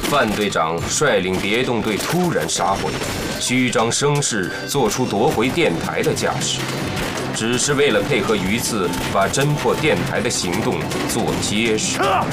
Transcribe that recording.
范队长率领别动队突然杀回，虚张声势，做出夺回电台的架势，只是为了配合榆次把侦破电台的行动做结实。